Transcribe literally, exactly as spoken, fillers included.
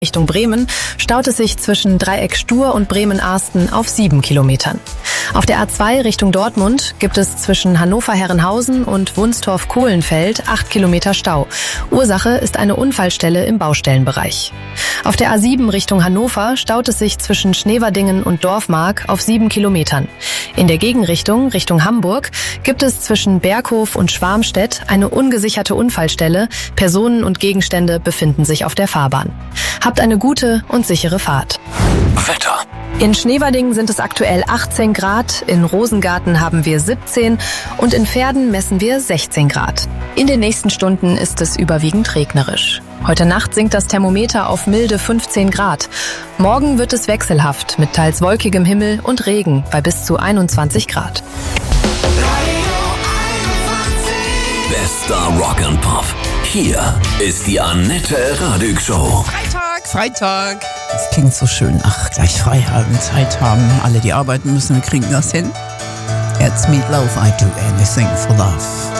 Richtung Bremen staut es sich zwischen Dreieck Stur und Bremen-Arsten auf sieben Kilometern. Auf der A zwei Richtung Dortmund gibt es zwischen Hannover-Herrenhausen und Wunstorf-Kohlenfeld acht Kilometer Stau. Ursache ist eine Unfallstelle im Baustellenbereich. Auf der A sieben Richtung Hannover staut es sich zwischen Schneverdingen und Dorfmark auf sieben Kilometern. In der Gegenrichtung, Richtung Hamburg, gibt es zwischen Berghof und Schwarmstedt eine ungesicherte Unfallstelle. Personen und Gegenstände befinden sich auf der Fahrbahn. Habt eine gute und sichere Fahrt. Wetter. In Schneverdingen sind es aktuell achtzehn Grad, in Rosengarten haben wir siebzehn und in Verden messen wir sechzehn Grad. In den nächsten Stunden ist es überwiegend regnerisch. Heute Nacht sinkt das Thermometer auf milde fünfzehn Grad. Morgen wird es wechselhaft mit teils wolkigem Himmel und Regen bei bis zu einundzwanzig Grad. Bester Rock and Pop. Hier ist die Annette Radig Show. Freitag, Freitag. Das klingt so schön. Ach, gleich frei haben, Zeit haben. Alle, die arbeiten müssen, wir kriegen das hin. Jetzt Meat Loaf, I do anything for love.